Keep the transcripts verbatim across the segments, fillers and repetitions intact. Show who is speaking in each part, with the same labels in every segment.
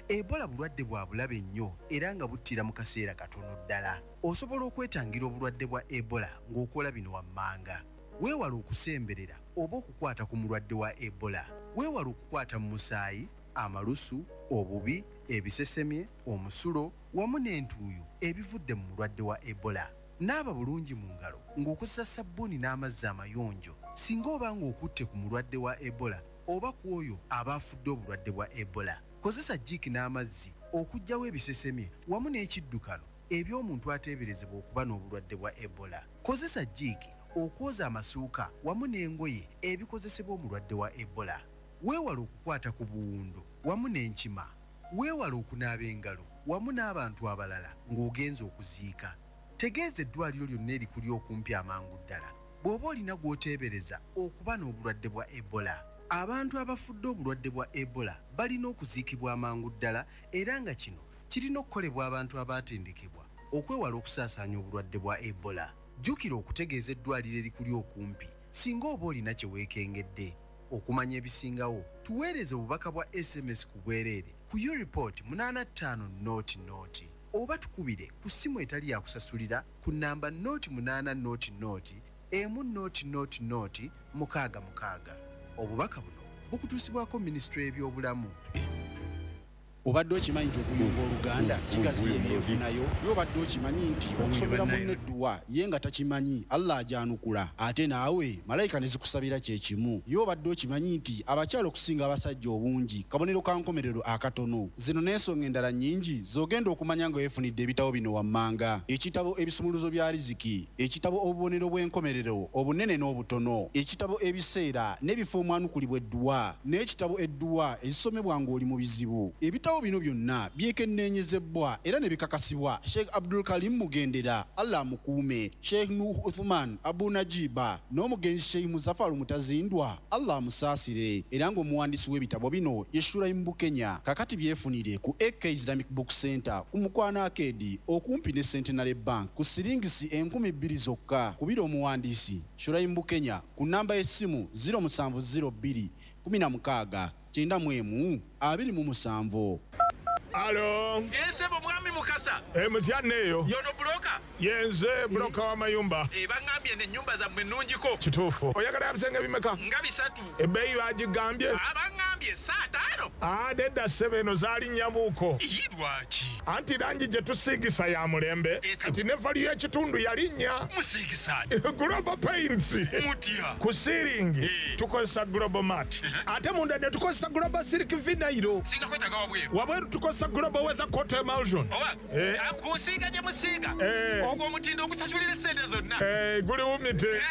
Speaker 1: Ebola bulwadde bwa bulabe nnyo era nga buttira mu kaseera katono ddala. Osobola okwetangira obulwadde bwa Ebola ng'okola bino wammanga. Weewala okusemberera oba okukwata ku mulwadde wa Ebola. Weewala okukwata mu musaayi, amalusu, obubi, ebisesemye, omusulo wamu n'entuuyo ebivudde mu mulwadde wa Ebola. Naaba bulungi mu ngalo ng'okozesa sabbuuni n'amazzi amayonjo singa oba ng'okutte ku mulwadde wa Ebola oba ku oyo aba afudde obulwadde bwa Ebola. Kozesa jjiiki n'amazzi okuggyawo ebisesemye wamu n'ekiddukano eby'omuntu ateeberezebwa okuba n'obulwadde bwa Ebola. Kozesa jjiiki okwoza amasuuka wamu n'engoye ebikozesebwa omulwadde wa Ebola. Weewala okukwata ku buwundo wamu n'enkima. Weewala okunaaba engalo wamu n'abantu abalala ng'ogenza okuziika. Tegeeza eddwaliro lyonna erikuli okumpi amangu ddala bw'oba olina gw'oteebereza okuba n'obulwadde bwa Ebola. Abantu abafudde obulwadde bwa Ebola balina okuziikibwa amangu ddala era nga kino kirina okukolebwa abantu abaatendekebwa okwewala okusaasaanya obulwadde bwa Ebola. Jjukira okutegeeza eddwaliro erikuli okumpi singa oba olina kye weekengedde. Okumanya ebisingawo tuweereze obubaka bwa S M S ku bwereere ku U report munaana ttaano nooti nooti oba tukubire ku ssimu etali yakusasulira ku nnamba nooti munaana nooti nooti emu nooti nooti nooti mukaaga mukaaga. Obubaka buno bukutuusibwako Minisitule y'ebyobulamu.
Speaker 2: Obadde okimanyi nti okuyunga Oluganda kigaziya ebyenfunayo? Y'obadde okimanyi nti okusomera munne edduwa ye nga takimanyi Allah ajanukula ate naawe malayika ne zikusabira kye kimu? Y'obadde okimanyi nti abakyala okusinga abasajja obungi kabonero ka nkomerero akatono? Zino n'ensonga endala nnyingi z'ogenda okumanya nga weefunidde ebitabo bino wammanga: ekitabo ebisumuluzo bya riziki, ekitabo obubonero bw'enkomerero obunene n'obutono, ekitabo ebiseera n'ebifo omwanukulibwa edduwa, n'ekitabo edduwa ezisomebwa ng'oli mu bizibu. Ebitabo bino byonna byekenneenyezebwa era ne bikakasibwa Sheikh Abdul Karim Mugendera, Allah mukuume, Sheikh Nuh Uthman Abu Najiba n'omugenzi Sheikh Muzaffar Mutazindwa, Allah musaasire, era ng'omuwandiisi w'ebitabo bino ye Shuraim Bukenya. Kakati byefunire ku A K Islamic Book Center ku Mukwano Arcade okumpi ne Centenary Bank ku siringisi enkumi bbiri zokka. Kubira omuwandiisi Shuraim Bukenya ku nnamba y'essimu zero seven zero two kumi na mukaaga kyenda mu emu abiri mu musanvu.
Speaker 3: Alo.
Speaker 4: Yense mwami Mukasa.
Speaker 3: Eh mutyanneyo.
Speaker 4: Yono broka.
Speaker 3: Yenze broka wa mayumba.
Speaker 4: Eh bangambye ne nyumba za mwenunjiko.
Speaker 3: Kituufu. Oyagala yabisenge bimeka?
Speaker 4: Nga bisatu.
Speaker 3: Ebbeeyi bagigambye?
Speaker 4: Abangambye saa tano.
Speaker 3: Ah nedda sebeno zaali nyabuuko.
Speaker 4: Yidwaki.
Speaker 3: Anti langi gye tusiigisa ya mulembe. Anti ne vali y'ekitundu yalinnya.
Speaker 4: Musiigisa.
Speaker 3: Global Paints.
Speaker 4: Mutya.
Speaker 3: Ku siringi tukozesa Global Mat. Ate munda ne tukozesa Global Silk Vinyl.
Speaker 4: Singa kwetaga wabweru.
Speaker 3: Wabweru tukozesa Global Weather Coat Emulsion.
Speaker 4: Owa.
Speaker 3: Eh.
Speaker 4: Akusiga gye musiga.
Speaker 3: Eh.
Speaker 4: Ogwo omutindo okusasulira sente zonna.
Speaker 3: Eh, guli wumite.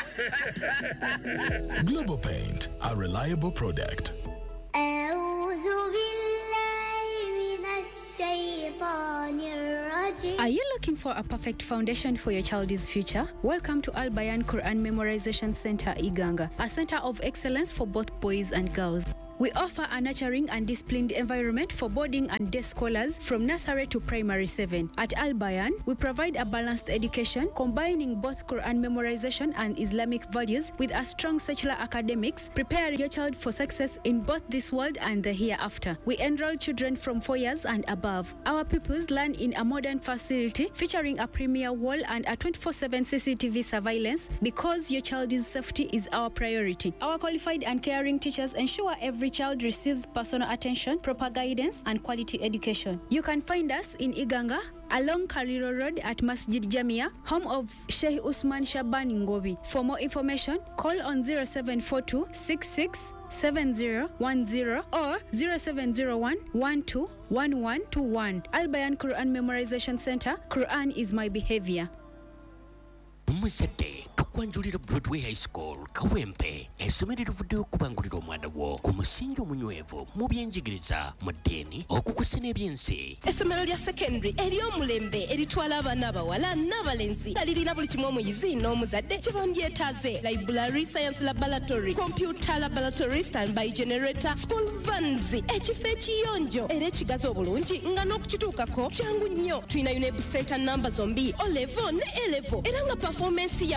Speaker 5: Global Paint, a reliable product.
Speaker 6: Are you looking for a perfect foundation for your child's future? Welcome to Al Bayan Quran Memorization Center, Iganga, a center of excellence for both boys and girls. We offer a nurturing and disciplined environment for boarding and day scholars from nursery to primary seven. At Al Bayan, we provide a balanced education combining both Quran memorization and Islamic values with a strong secular academics. Prepare your child for success in both this world and the hereafter. We enroll children from four years and above. Our pupils learn in a modern facility featuring a premier wall and a twenty-four seven C C T V surveillance because your child's safety is our priority. Our qualified and caring teachers ensure every child receives personal attention, proper guidance, and quality education. You can find us in Iganga, along Kariro Road at Masjid Jamia, home of Sheikh Usman Shaban Ngobi. For more information, call on zero seven four two six six seven zero one zero or zero seven zero one one two one one two one. Al Bayan Quran Memorization Center. Quran is my behavior.
Speaker 7: Musete tukwanjulira Broadway High School Kawempe esomero livudde okubangulira omwana wo ku musingi omunywevu mu byenjigiriza mu ddiini okukusena ebyensi.
Speaker 8: Essomero lya secondary ery'omulembe eritwala abaana abawala n'abalenzi nga lirina buli kimu omuyizi n'omuzadde kye bandyetaaze: library, science laboratory, computer laboratory, standby generator, school vans, ekifo ekiyonjo era ekigazi obulungi nga n'okukituukako kyangu nnyo. Tulina UNEB center namba zombi O level ne A level era nga performance yaffe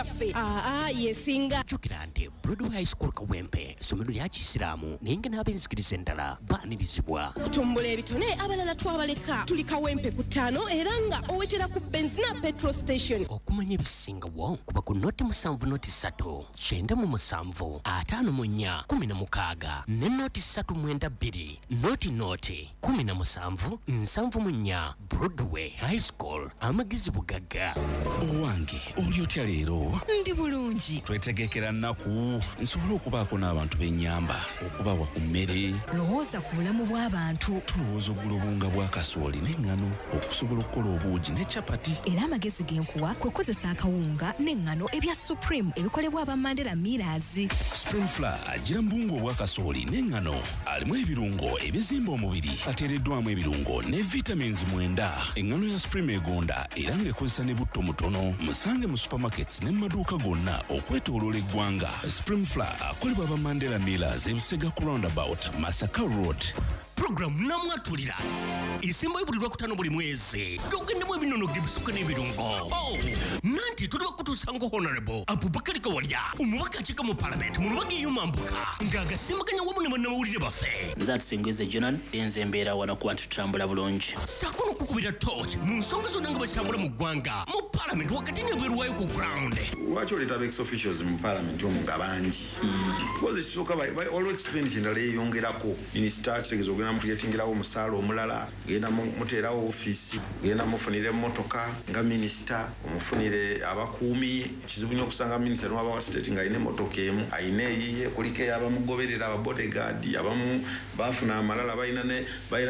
Speaker 8: aa yesinga
Speaker 7: jjukira nti Broadway High School Kawempe essomero lya Kisiraamu naye nga n'ab'enzikiriza endala baanirizibwa.
Speaker 8: kutumbula ebitone abalala twabaleka tuli Kawempe ku ttaano era nga owetera ku benzina petrol station.
Speaker 7: Okumanya ebisingawo kuba ku noti musanvu noti ssatu kyenda mu musanvu ataano mu nnya kumi na mukaaga ne noti ssatu mwenda bbiri noti noti kumi na musanvu nsanvu mu nnya. Broadway High School amagezi bugagga.
Speaker 9: Owange oli otya leero?
Speaker 10: Ndi bulungi.
Speaker 9: Twetegekera nnaku nsobola okubaako n'abantu b'ennyamba okubawa ku mmere.
Speaker 10: Lowooza ku bulamu bw'abantu.
Speaker 9: Tulowooza oggula obunga bwa kasooli n'eŋŋano okusobola okukola obuugi ne capati.
Speaker 10: Era amagezi genkuwa kwe kozesa akawunga n'eŋŋano ebya Supreme ebikolebwa aba Mandela Millers.
Speaker 9: Spring Flour agira mu buwunga obwa kasooli n'eŋŋano alimu ebirungo ebizimba omubiri ateereddwamu ebirungo ne vitamins mwenda. Eŋŋano ya Supreme egonda era ng'ekozesa ne butto mutono. Musange mu supermarkets ne mu maduuka gonna okwetooloola eggwanga. Spring Flour akolebwa aba Mandela Millers e Busega ku roundabout Masaka Road.
Speaker 7: Program namwatulira isimba ibulirwa kutano buli mwezi dogendemu ebinono gebisuka n'ebirungo. Oh, nanti tuli bakutuusa ngo Honorable Abubakar Kawalya omubaka akika mu Parliament mu lubagi y'omambuka ng'agasimbaganya wamu ne bannamawulire baffe.
Speaker 11: Nze Atusengweze Jonan enze embeera wano kuba tutambula bulungi.
Speaker 7: Saako n'okukubira torch mu nsonga zonna nga bakitambula mu ggwanga mu Parliament wakati n'ebweruwayo ku ground.
Speaker 12: Lwaki oleeta ex officials mu Parliament omu nga bangi? Because ekisooka olwo expenditure endala eyongerako minisita kitegeeza ogenda mutuyetingirawo omusaala omulala genda muteerawo ofiisi genda mufunire emmotoka nga minisita omufunire abakuumi. Kizibu nnyo okusanga minisita n'waba wa state ng'alina emmotoka emu ayina eyiye kuliko eyabamugoberera ababodegaadi abamu baafuna amalala balina ne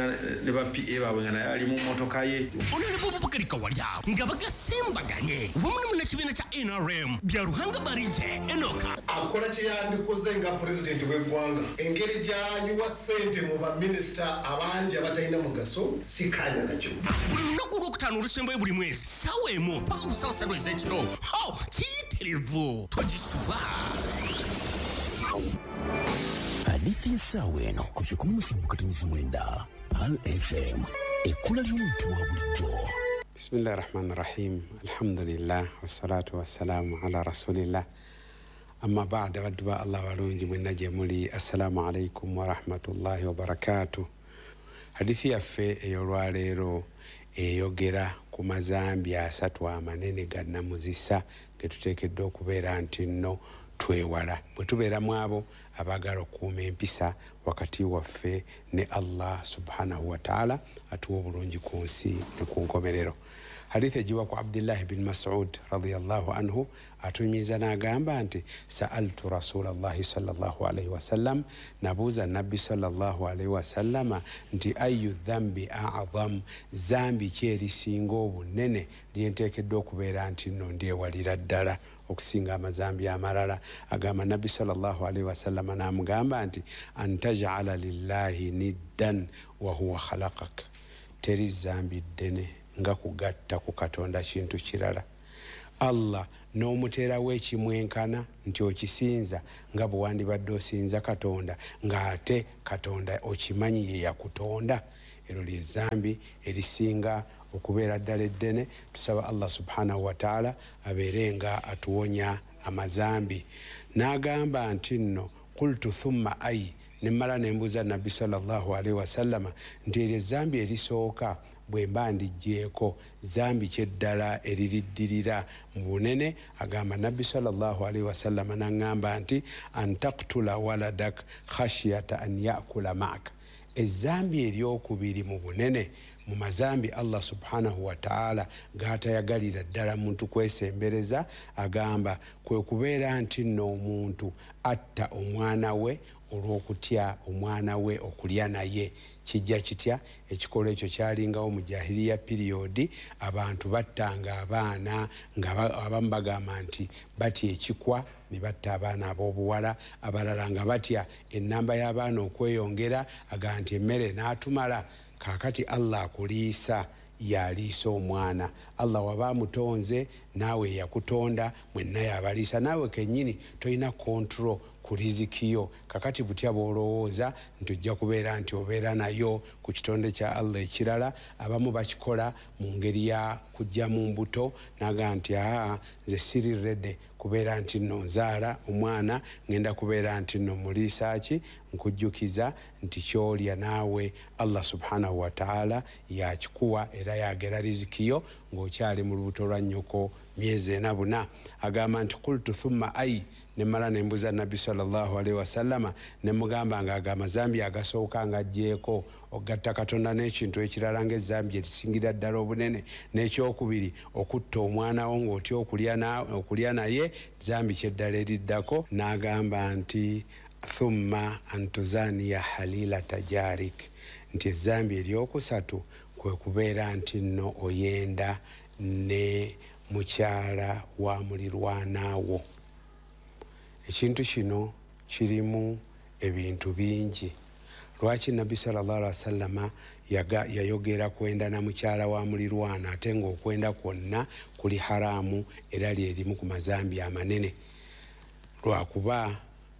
Speaker 12: ba P A baabwe nga naye ali mu mmotoka ye.
Speaker 7: Honorable Abubakar Kawalya nga bagasimbaganye wamu ne munnakibiina kya N R M Byaruhanga Barije Enoka
Speaker 13: akola kye yandikoze nga pulezidenti w'eggwanga engeri gy'anyiwa ssente mu baminisita abangi abatalina mugaso sikanya nakyo.
Speaker 7: Buli lunaku olwokutaano olusembayo buli mwezi ssaawa emu paka ku ssaawa ssatu ez'ekiro. Oh, kiyitirivu togisuba.
Speaker 14: Hadithi y'essaawa eno ku kikumi musanvu katonyiza mwenda Pal F M ekkula ly'omuntu wa bulijjo.
Speaker 15: Bismillahi rahmani rahim. Alhamdulillah wassalatu wassalamu ala rasulillah. Amma baada baddu ba Allah balungi mwenna gye muli. Assalamu alaikum wa rahmatullahi wa barakatuh. Hadithi yaffe ey'olwaleero eyogera ku mazambi asatu amanene gannamuzisa ge tuteekeddwa okubeera nti nno twewala bwe tubeera mu abo abaagala okukuuma empisa wakati waffe ne Allah subhanahu wa ta'ala atuwa obulungi ku nsi ne ku nkomerero. Hadithi ejiwa ku Abdullah bin Mas'ud radiyallahu anhu atunyumiza n'agamba nti sa'altu rasulallahi sallallahu alayhi wasallam, nabuuza nabbi sallallahu alayhi wasallama nti ayu dhambi a'adham, zambi ki erisinga obunene lyenteekeddwa okubeera nti nno ndyewalira ddala okusinga amazambi amalala. Agamba nabbi sallallahu alayhi wasallama n'amugamba nti antaj'ala lillahi niddan wa huwa khalaqak, teri zambi ddene nga kugatta ku Katonda kintu kirala. Allah n'omuteerawo ekimwenkana nti okisinza nga bwe wandibadde osinza Katonda ng'ate Katonda okimanyi ye yakutonda. Ero lye zambi erisinga okubeera ddala eddene. Tusaba Allah subhanahu wa ta'ala abeere nga atuwonya amazambi. N'agamba nti nno qultu thumma ayi, ne mmala ne mbuuza nabbi sallallahu alayhi wasallama nti eryo zambi erisooka bwe mba ndigyeko zambi kyeddala eririddirira mu bunene. Agamba nabbi sallallahu alayhi wasallama n'aŋŋamba nti antaktula waladak khashyata an yakula ma'aka, ezambi eryokubiri mu bunene mu mazambi Allah subhanahu wa ta'ala gatayagalira ddala muntu kwesembereza, agamba kwe kubeera nti nno omuntu atta omwana we olw'okutya omwana we okulya naye. Kijja kitya? Ekikolwa ekyo kyalingawo mu jahiliya periodi. Abantu battanga abaana nga abamu bagamba nti batya ekikwa ne batta abaana ab'obuwala, abalala nga batya ennamba y'abaana okweyongera, agamba nti emmere n'atumala. Kaakati Allah akuliisa yaliisa omwana. Allah waba mutonze naawe yakutonda mwenna yabaliisa. Naawe kennyini tolina control ku rizikiyo. Kakati butya bw'olowooza nti ojja kubeera nti obeera nayo ku kitonde kya Allah ekirala. Abamu bakikola mu ngeri ya kujja mu mbuto naga nti aa nze siriredde kubeera nti nno nzaala omwana ngenda kubeera nti nno muliisa ki nkujjukiza nti kyolya naawe Allah subhanahu wa ta'ala yakikuwa era yagera rizikiyo ng'okyali mu lubuto lwa nnyoko myezi ena buna. Agamba nti qultu thumma ai ne mala ne mbuza Nabbi sallallahu alaihi wasallama ne mugamba nga aga amazambi agasooka ng'aggyeeko ogatta Katonda n'ekintu ekirala ng'ezzambi erisingira ddala obunene, n'ekyokubiri okutta omwana wo ng'otya okulya naye zambi kyeddala eriddako. N'agamba nti thumma antuzaniya halila tajarik, nti ezzambi eryokusatu kwe kubeera nti nno oyenda ne mukyala wa mulirwanaawo. Ekintu kino kirimu ebintu bingi. Lwaki Nabbi sallallahu alaihi wasallama yayogera kwenda na mukyala wa mulirwana ate ng'okwenda kwonna kuli haramu era lyerimu ku mazambi amanene? Lwakuba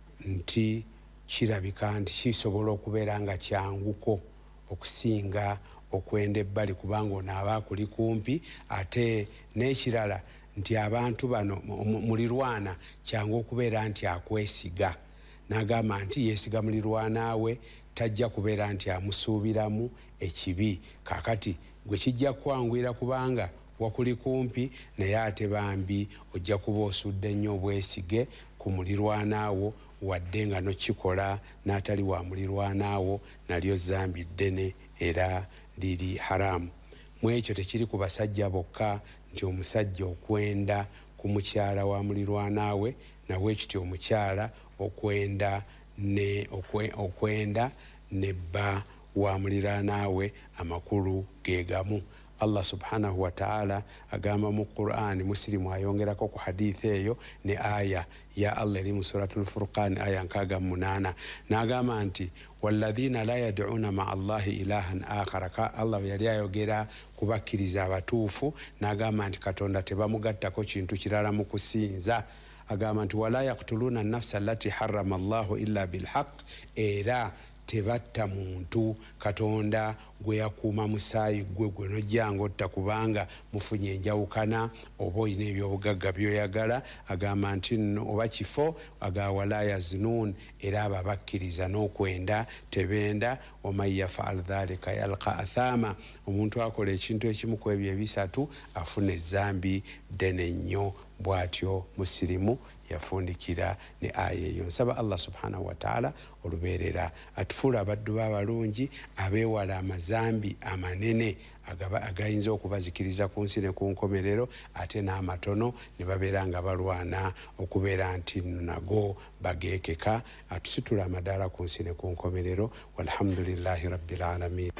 Speaker 15: nti kirabika nti kisobola okubeera nga kyanguko okusinga okwenda ebbali kubanga onaaba kuli kumpi. Ate n'ekirala nti abantu bano mulirwana kyangu okubeera nti akwesiga. N'agamba nti yeesiga mulirwana we tajja kubeera nti amusuubiramu ekibi. Kakati gwe kijja kwanguira kubanga wakuli kumpi, naye ate bambi ojja kuba osudde nnyo obwesige ku mulirwanaawo wadde nga nokikola n'atali wa mulirwanaawo, nalyo zambi ddene era liri haramu. Mu ekyo tekiri ku basajja bokka nti omusajja okwenda ku mukyala wa mulirwanaawe, nawe ekityo omukyala okwenda ne okwe, okwenda nebba wa mulirwanaawe, amakulu gegamu. Allah subhanahu wa ta'ala agamba mu Qur'ani, Muslimu ayongerako ku hadithi eyo ne aya ya Allah eri mu suratul Furqan aya nkaga munana. N'agamba nti walladhina la yad'una ma'a Allahi ilahan akhara. Ka Allah yali ayogera kubakkiriza abatuufu, n'agamba nti Katonda tebamugattako kintu kirala mu kusinza. Agamba nti wala yaqtuluna an-nafsa allati harrama Allahu illa bilhaq, era tebatta muntu Katonda gwe yakuuma musaayi gwe gwe nojjanga otta kubanga mufunye enjawukana oba olina ebyobugagga byoyagala. Agamba nti nno oba kifo aga wala yazinun, era abo abakkiriza n'okwenda tebenda. Waman yafaal dhalika yalqa athama, omuntu akola ekintu ekimu ku ebyo ebisatu afuna ezzambi ddene nnyo. Bw'atyo musirimu yafundikira ne aya eyo. Nsaba Allah subhanahu wa ta'ala olubeerera atufuula abaddu b'abalungi abeewala amazambi amanene agayinza okubazikiriza ku nsi ne ku nkomerero, ate n'amatono ne babeera nga balwana okubeera nti nago bageekeka. Atusitula amadaala ku nsi ne ku nkomerero. Walhamdulillahi rabbil alamin.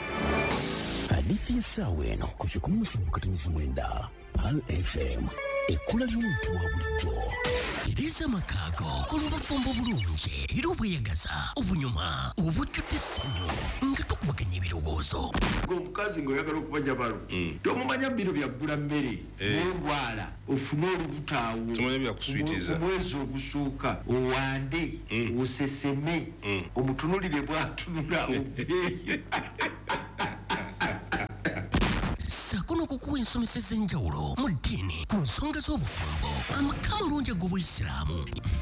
Speaker 14: Hadithi ensaawa eno ku kikumi musanvu katonyiza mwenda Pal F M. Ekula ly'omuntu wa bulijjo iriza amakaago kolubafumbo bulungi era obweyagaza obunyuma obujjudde essanyu nga tukubaganya ebirowoozo.
Speaker 12: Omukazi ng'oyagala okubanja balo tomumanya biro byaggula mmere n'olwala ofune olubutaawo omwezi ogusooka owande oseseme omutunulire bw'atunula oveeyo.
Speaker 7: Sakono kukuwa ensomesa ez'enjawulo mu ddiini ku nsonga z'obufumbo, amaka malungi ag'Obuyisiraamu.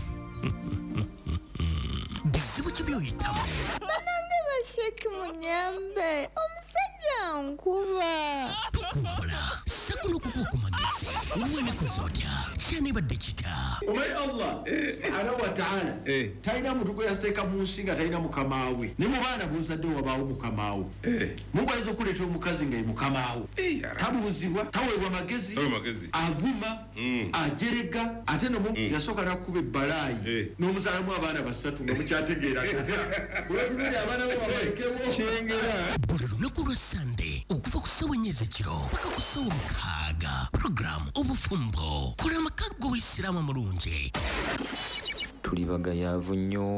Speaker 7: Bizibu ki by'oyitamu?
Speaker 16: Banange basheki munyambe, omusajja nkuba.
Speaker 7: Tukuwabula sakono kukuwa ku magezi wenekoze otya kyanibadde kita.
Speaker 12: Omanyi Allah subhanahu wa ta'ala talina muntu gwe yasiteeka mu nsi nga talina mukamaawe, ne mu baana b'ozadde wabaawo mukamaawe. Mungu ayinza okuleeta omukazi nga ye mukamaawe, tabuuzibwa, taweebwa magezi, avuma ajerega, ate no Mungu yasooka n'akuba ebbalaayi n'omuzaalamu abaana basatu nga mukyategeeraga. Olwatulira abaana bo babalekemo kyengera.
Speaker 7: Buli lunaku lwa Sande okuva ku ssaawa ennya ez'ekiro paka ku ssaawa mukaaga, program obufumbo kola amaka g'Obuyisiraamu amalungi.
Speaker 17: tuli bagayaavu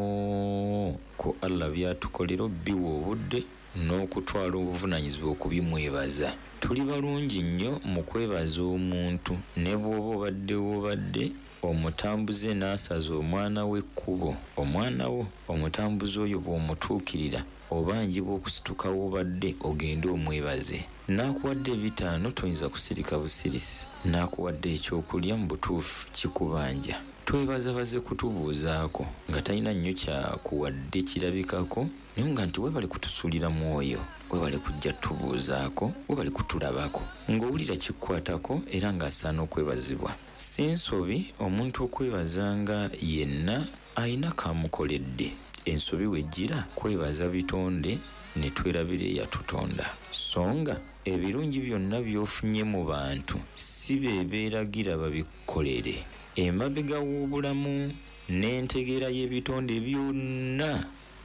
Speaker 17: nnyo ko Allah byatukolera biwa obudde n'okutwala obuvunaanyizibwa okubimwebaza. Tuli balungi nnyo mu kwebaza omuntu ne bw'oba obadde obadde omutambuze n'asaza omwana we ekkubo, omwana wo omutambuze oyo bw'omutuukirira obangi bw'okusituka wobadde ogende omwebaze. N'akuwadde ebitaano toyinza kusirika busirisi, n'akuwadde ekyokulya mu butuufu kikubanja. Twebazabaze kutubuuzaako nga talina nnyo kyakuwadde kirabikako naye nga nti webale kutusuulira mwoyo, webale kujja tubuuzaako, webale kutulabako ng'owulira kikukwatako era ng'asaana okwebazibwa. Si nsobi omuntu okwebazanga yenna ayina kamukoledde. Ensobi wejjira kwebaza bitonde ne twerabira eyatutonda. Songa ebirungi byonna by'ofunye mu bantu si beebeeragira babikolere. Emabega w'obulamu n'entegeera y'ebitonde byonna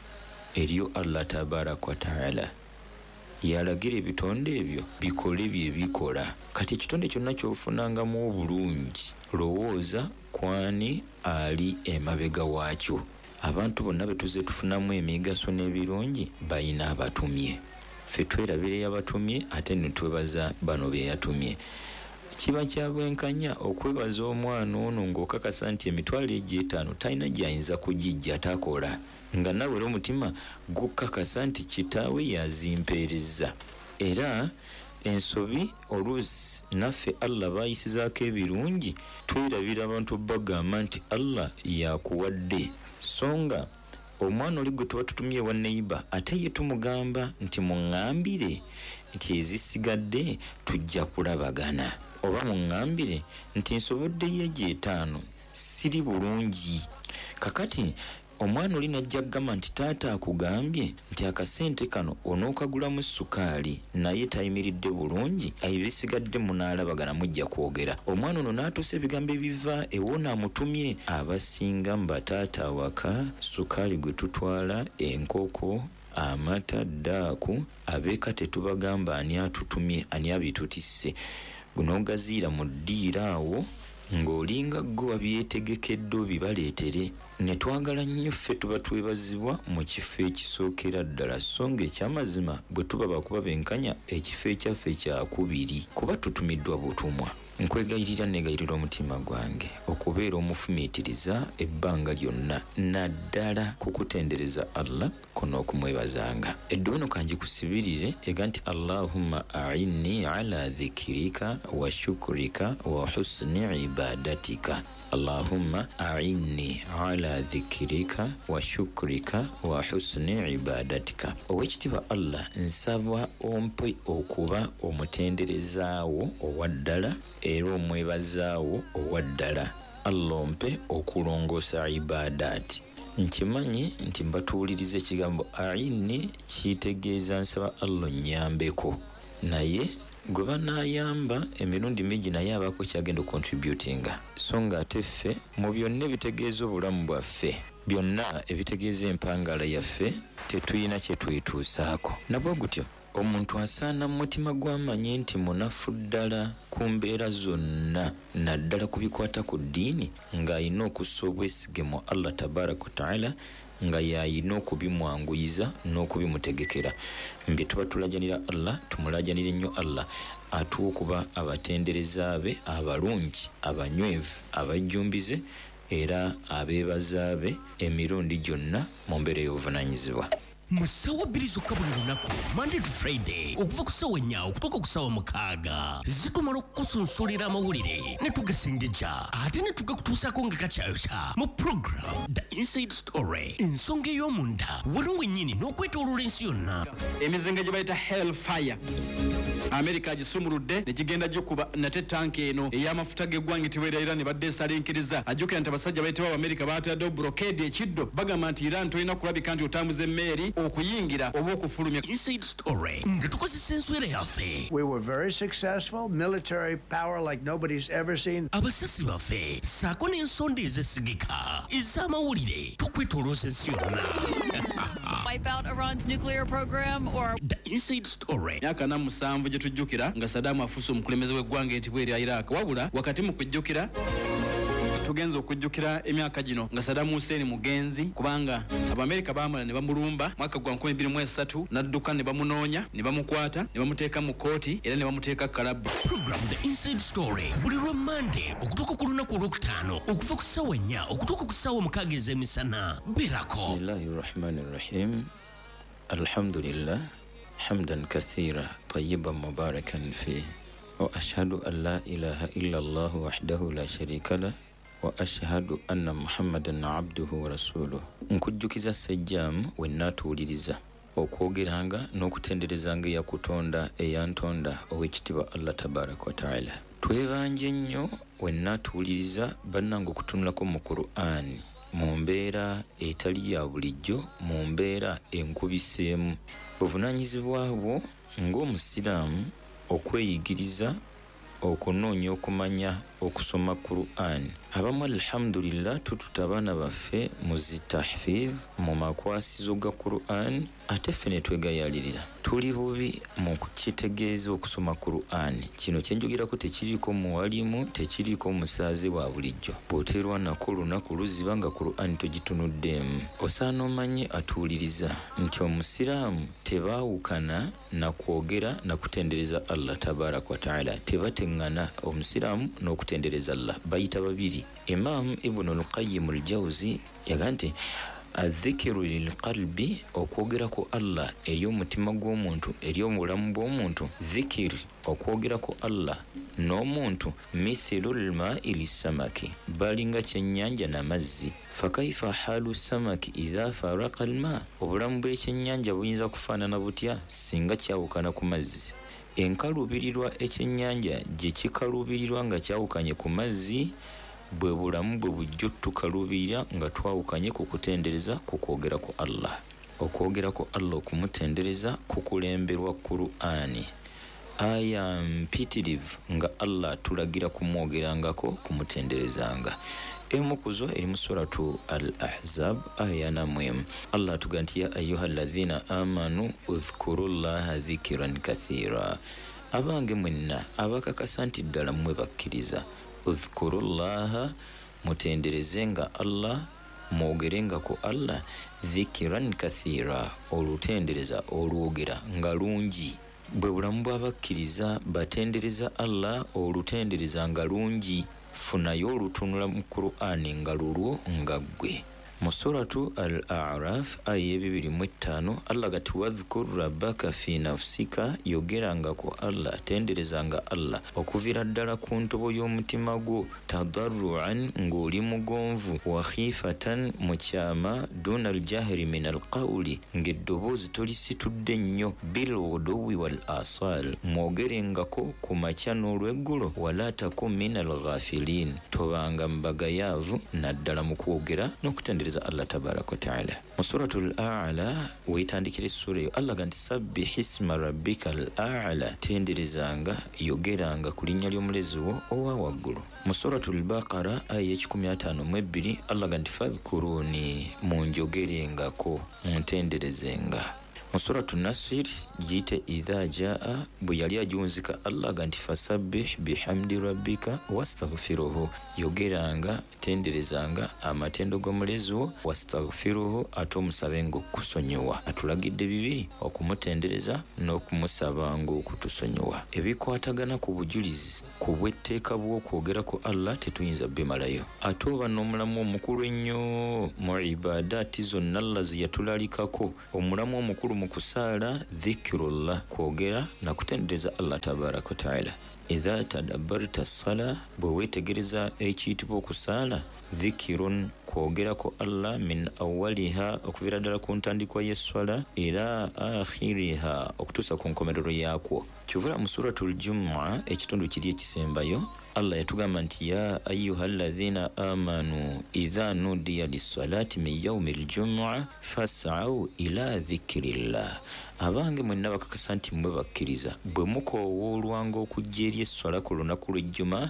Speaker 17: eriyo Allah tabaraka wa taala yalagira ebitonde ebyo bikole bye bikola. Kati ekitonde kyonna ky'ofunangamu obulungi lowooza kwani ali emabega waakyo. Abantu bonna be tuze tufunamu emigaso n'ebirungi bayina abatumye. Ffe twerabira eyabatumye ate ne twebaza bano be yatumye. Kiba kya bwenkanya okwebaza omwana ono ng'okakasa nti emitwalo egy'etaano talina gy'ayinza kugijja takola, nga nawe era omutima gukakasa nti kitaawe yazimpeereza. Era ensobi oluusi naffe Allah baayisizaako ebirungi twerabira abantu bagamba nti Allah yakuwadde. Songa omwana oli gwe tuba tutumye wa neighbor ate ye tumugamba nti muŋŋambire nti ezisigadde tujja kulabagana, oba muŋŋambire nti nsoboddeyo egy'etaano siri bulungi. Kakati omwana oli najja kugamba nti taata akugambye nti akasente kano onookagulamu sukaali naye tayimiridde bulungi, ebisigadde munaalabagana mujja kwogera. Omwana ono n'atuusa ebigambo ebiva ewona amutumye. Abasinga mu bataata awaka sukaali gwe tutwala, enkoko, amata, ddaaku, abeeka tetubagamba ani atutumye ani abitutisse. Gunogaziira mu ddiira awo ng'olinga gwe wabyetegekedde obibaleetere. Ne twagala nnyo ffe tuba twebazibwa mu kifo ekisookera ddala, so ng'ekyamazima bwe tuba bakuba benkanya ekifo ekyaffe kyakubiri kuba tutumiddwa butumwa. Nkwegayirira negayirira omutima gwange okubeera omufumiitiriza ebbanga lyonna naddala kukutendereza Allah kono okumwebazanga. Eddono kanji kusibirire ega nti Allahumma a'inni ala dhikirika wa shukrika wa husni ibadatika. Allahumma a'inni ala dhikirika wa shukrika wa husni ibadatika. Owekitiibwa Allah nsaba ompe okuba omutenderezaawo owaddala era omwebazaawo owaddala. Allah ompe okulongoosa ibadaati. Nkimanyi nti mbatuuliriza ekigambo a'inni kitegeeza nsaba Allah nnyambeko, naye gwe banaayamba emirundi mingi naye abaako kyagenda okontributinga. So nga ate ffe mu byonna ebitegeeza obulamu bwaffe, byonna ebitegeeza empangala yaffe tetuyina kye twetuusaako. Nabwe gutyo omuntu asaana mu mutima gw'amanye nti munafu ddala ku mbeera zonna, naddala ku bikwata ku ddiini ng'alina okussa obwesige mu Allah tabaraka wa taala, nga yayina okubimwanguyiza n'okubimutegekera. Mbye tuba tulajanira Allah, tumulajanire nnyo Allah atuwa okuba abatendereza be abalungi, abanywevu, abajjumbize era abeebaza be emirundi gyonna mu mbeera y'obuvunaanyizibwa.
Speaker 7: Musawa bbiri zokka buli lunaku Monday to Friday okuva ku ssaawa ennya okutuuka ku ssaawa mukaaga zitumala okukusunsulira amawulire ne tugasengejja ate ne tugakutuusaako nga gakyayokya mu program The Inside Story, ensonga ey'omunda waliwo wennyini n'okwetooloola ensi yonna.
Speaker 18: Emizinga gye bayita Hellfire America agisumuludde ne kigenda gikuba nate tanki eno ey'amafuta g'eggwanga etibera Iran badde esalinkiriza. Ajjukira nti abasajja bayitibwa America baataddewo blockade ekiddo bagamba nti Iran tolina kulabika nti otambuza emmeeri okuyingira oba okufulumya.
Speaker 7: Inside Story nga tukozesa enswera yaffe.
Speaker 19: We were very successful, military power like nobody's ever seen.
Speaker 7: Abasasi baffe saako n'ensonda ezesigika ez'amawulire tukwetolooza ensi yonna.
Speaker 20: Wipe out Iran's nuclear program or
Speaker 7: The Inside Story.
Speaker 18: Myaka na musanvu gye tujjukira nga Saddam afuuse omukulembeze w'eggwanga entibwa erya Iraq, wabula wakati mu kujjukira tugenza okujjukira emyaka gino nga Saddam Hussein mugenzi kubanga Abamerika baamala ne bamulumba mwaka gwa nkumi bbiri mu esatu n'adduka ne bamunoonya ne bamukwata ne bamuteeka mu kooti era ne bamuteeka kalabu.
Speaker 7: Program The Inside Story buli lwa Monday okutuuka ku lunaku olwokutaano okuva ku ssaawa nnya okutuuka ku ssaawa mukaaga ez'emisana. Berako.
Speaker 17: Bismillahirrahmanirrahim. Alhamdulillah hamdan kathira tayyiban mubarakan fihi wa ashhadu an la ilaha illa Allah wahdahu la sharika lah wa ashhadu anna Muhammadan abduhu wa rasuluhu. Nkujjukiza sejjam wennaatuwuliriza okwogeranga n'okutenderezanga eyakutonda eyantonda ow'ekitiibwa Allah tabaraka wa taala. Twebanje nnyo wennaatuwuliriza bannange okutunulako mu Qur'an mu mbeera etali ya bulijjo, mu mbeera enkubiseemu. Buvunaanyizibwa bwo ng'omusiraamu okweyigiriza okunoonya okumanya okusoma Qur'an. Abamu alhamdulillah tututa abaana baffe mu zitahfiz mu makwasizo ga Qur'an ate ffe ne twegayalirira. Tuli bubi mu kukitegeeza okusoma Qur'an. Kino kye njogirako tekiriiko muwalimu, tekiriiko musaazi wa bulijjo. Bw'oteerwa nako olunaku luziba nga Qur'an togitunuddeemu. Osaana omanye atuwuliriza nti omusiraamu tebaawukana na kwogera na kutendereza Allah tabaraka wa taala. Tebateŋŋana omusiraamu n'okutendereza Allah, bayita babiri. Imam Ibn al-Qayyim al-Jawzi yaga nti adhikiru lilqalbi okwogera ku Allah eri omutima gw'omuntu eri obulamu bw'omuntu. Dhikiri okwogera ku Allah n'omuntu mithilu lmai lissamaki balinga kyennyanja n'amazzi. Fakaifa halu samaki idha faraka alma, obulamu bw'ekyennyanja buyinza kufaanana butya singa kyawukana ku mazzi. Enkaluubirirwa ekyennyanja gye kikaluubirirwa nga kyawukanye ku mazzi, bwe bulamu bwe bujjo tukaluubirira nga twawukanye ku kutendereza ku kwogera ku Allah. Okwogera ku Allah okumutendereza kukulemberwa Qur'ani. Aya mpitirivu nga Allah tulagira kumwogerangako kumutenderezanga. Emu kuzo eri mu suratu Al-Ahzab aya namwemu. Allah tuga nti ya ayuha alladhina amanu udhkurullaha dhikran kathira. Abange mwenna abakakasa nti ddala mmwe bakkiriza. Udhkurullaha mutenderezenga Allah, mwogerenga ku Allah dhikran kathira, olutendereza olwogera nga lungi. Bwe bulamu bw'abakkiriza batendereza Allah olutendereza nga lungi. Funayo olutunula mu Qur'ani nga lulwo nga ggwe. Mu suratu Al-A'raf aya bibiri mu ttaano Allah gati wadhkur rabbaka fi nafsika, yogeranga ku Allah, tenderezanga Allah okuvira ddala ku ntobo y'omutima gwo, tadarruan ng'oli mugonvu, wa khifatan mu kyama, duna aljahri min alqawli ng'eddoboozi tolisitudde nnyo, bil ghuduwi wal asal mwogerengako ku makya n'olweggulo, wala takun min alghafilin tobanga mbagayaavu naddala mu kwogera n'okutendereza Allah tabaraka wa taala. Mu suratul A'la wetandikira essura eyo Allah ganti sabbih isma rabbikal a'la, tenderezanga yogeranga ku linnya ly'omulezi wo owa waggulu. Mu suratul Baqara aya ekikumi ataano mu ebbiri Allah ganti fadhkuruni, munjogerengako muntenderezenga. Mu suratu Nasir jite idha jaa bwe yali ajunzika Allah ganti fasabbih bihamdi rabbika wastaghfiruhu, yogeranga tenderezanga amatendo g'omulezi wo, wastaghfiruhu ate omusabenga okusonyiwa. Atulagidde bibiri, okumutendereza n'okumusabanga okutusonyiwa. Ebikwatagana ku bujulizi ku bw'etteeka bw'okwogera ku Allah tetuyinza bimalayo. Ate oba n'omulamu omukulu ennyo mu ibadaati zonna Allah ze yatulalikako, omulamu omukulu mu kusaala dhikirullah, kwogera na kutendereza Allah tabaraka wa taala. Idha tadabbarta sala, bwe weetegereza ekiyitibwa okusaala, dhikirun kwogera ku Allah min awaliha okuvira ddala ku ntandikwa y'esswala ila akhiriha okutuusa ku nkomerero yaakwo. Kyovula mu suratul Jumu'a ekitundu kiri ekisembayo Allah yatugamba nti ya ayyuha alladhina amanu idha nudiya lis-salati min yawmil jumu'a fas'au ila dhikrillah. Abange mwenna bakakasa nti mmwe bakkiriza bwe mukoowoolwanga okujja eri esswala ku lunaku lw'ejjuma,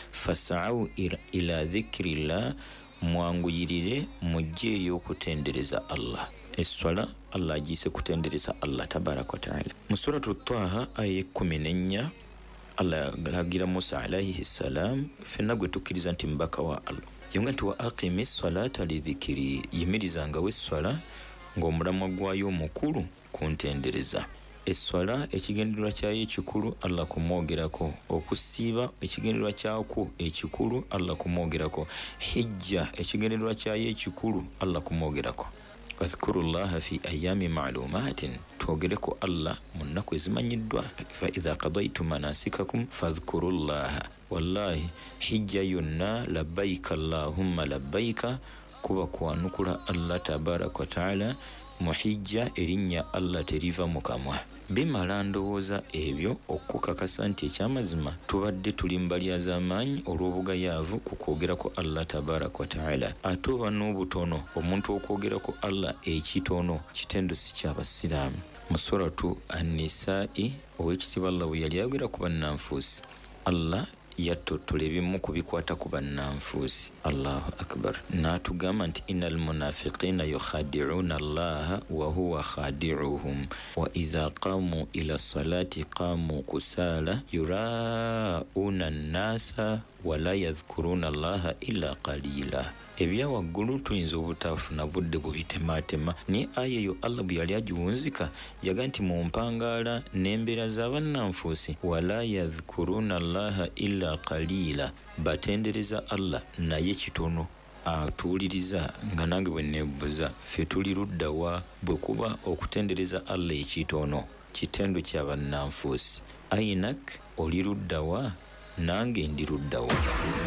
Speaker 17: fas'au ila, ila dhikrillah, mwanguyirire mujje eri okutendereza Allah. Esswala Allah agiyise kutendereza Allah tabaraka wa taala. Mu suratu Taha aya ekkumi n'ennya Allah yalagira Musa alayhi salam, fenna gwe tukkiriza nti mbaka wa Allah, yonga nti wa aqimi salata lidhikiri yimirizangawo esswala ng'omulamwa gwayo omukulu kuntendereza. Esswala ekigendererwa kyayo ekikulu Allah kumwogerako, okusiiba ekigendererwa kyako ekikulu Allah kumwogerako, hijja ekigendererwa kyayo ekikulu Allah kumwogerako. Wadhkurullaha fi ayami ma'lumatin, twogereko Allah mu nnaku ezimanyiddwa. Fa idha qadaytum manasikakum fadhkurullaha. Wallahi hijja yonna labbaika Allahumma labbaika kuba kwanukula Allah tabaraka wa ta'ala muhijja erinnya Allah teriva mukamwa. Bimala ndowooza ebyo okukakasa nti ekyamazima tubadde tuli mbalya z'amaanyi olw'obugayaavu ku kwogerako Allah tabaraka wa ta'ala. Ate oba n'obutono omuntu okwogerako Allah ekitono kitendo si ky'abasiraamu. Mu suratu An-Nisaa'i ow'ekitiibwa Allah bwe yali ayogera ku bannanfuusi, Allah yattotola ebimu ku bikwata ku bannanfuusi. Allahu akbar. N'atugamba nti innal munafiqina yukhadi'una Allaha wa huwa khadi'uhum wa idha qamu ila salati qamu kusala yura'una an-nasa wa la yadhkuruna Allaha illa qalila. Ebya waggulu tuyinza obutafuna budde bubitematema, ni aya eyo Allah bwe yali agiwunzika yaga nti mu mpangaala n'embeera z'abannanfuusi wala yadhkuruna Allaha illa qalila, batendereza Allah naye kitono. Atuuliriza nga nange bwe neebuuza ffe tuli ludda wa bwe kuba okutendereza Allah ekitono kitendo kya bannanfuusi? Ainak oli ludda wa, nange ndi ludda wa.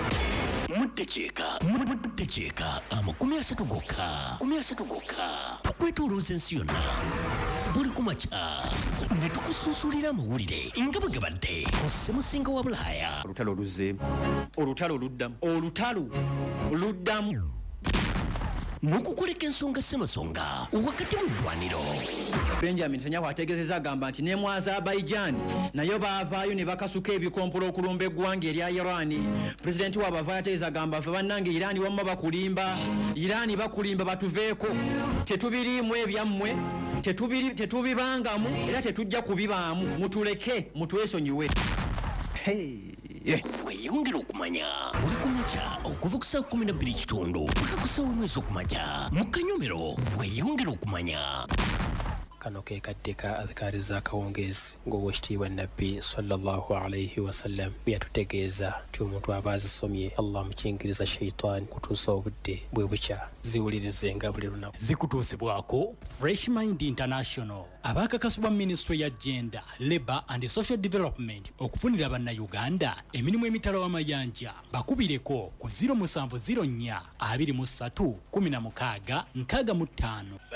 Speaker 14: Muddekeka muddekeka amakumi asatu gokka kumi asatu gokka tukwetolooza ensi yonna buli kumakya ne tukusuusulira amawulire nga bwe gabadde ku ssemusinga wa Bulaaya.
Speaker 18: Olutalo oluzzeemu, olutalo oluddamu, olutalo oluddamu
Speaker 14: n'okukoleka ensonga ssemasonga wakati mu ddwaniro.
Speaker 18: Benjamin Netanyahu ategeezezza agamba nti ne mu Azerbaijan nayo baavaayo ne bakasuka ebikompolo okulumba eggwanga erya Irani. Pulezidenti waabwe avaayo ategeeza agamba ffe bannange Irani wamma bakulimba, Irani bakulimba batuveeko, tetubiriimu ebyammwe, tetubiri tetubibangamu era tetujja kubibaamu, mutuleke mutwesonyiwe.
Speaker 14: Hey. Weyongera okumanya buli kumakya okuva ku saa kumi na bbiri kitundu paka ku saa emu ez'okumakya mu Kanyomero. Weyongera okumanya.
Speaker 21: Kano ke kadde ka adhikari za kawungeezi ng'owekitiibwa Nabbi sallallahu alayhi wasallam bwe yatutegeeza nti omuntu aba azisomye Allah mukingiriza shaitan kutuusa obudde bwe bukya. Ziwulirizenga buli lunaku.
Speaker 22: Zikutuusibwako Fresh Mind International, abakakasibwa Ministry ya Gender, Labour and Social Development okufunira bannayuganda emirimu emitala w'amayanja. Bakubireko ku zero seven zero four two three one six six five.